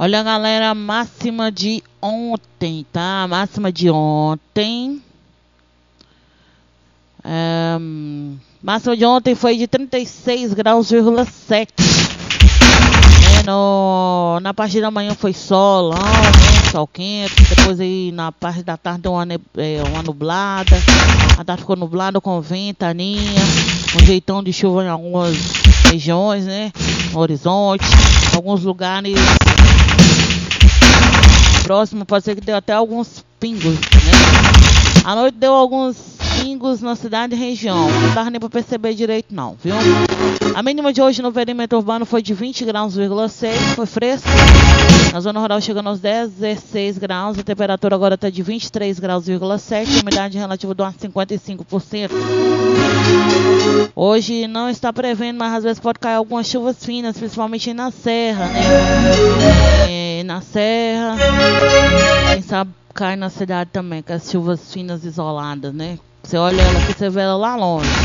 Olha, galera, a máxima de ontem, tá? A máxima de ontem. Máxima de ontem foi de 36 graus,7. Na parte da manhã foi solão, né? Sol quente. Depois aí na parte da tarde deu uma nublada. A tarde ficou nublada com ventania. Um jeitão de chuva em algumas regiões, né? No horizonte. Alguns lugares próximos pode ser que deu até alguns pingos, né? À noite deu alguns pingos na cidade e região. Não dava nem pra perceber direito não, viu? A mínima de hoje no perímetro urbano foi de 20 graus,6, foi fresco. Na zona rural chegando aos 16 graus. A temperatura agora está de 23 graus,7. A umidade relativa do ar 55%. Hoje não está prevendo, mas às vezes pode cair algumas chuvas finas, principalmente na serra, né? Na serra, quem sabe cai na cidade também, com as chuvas finas isoladas, né? Você olha ela aqui, você vê ela lá longe.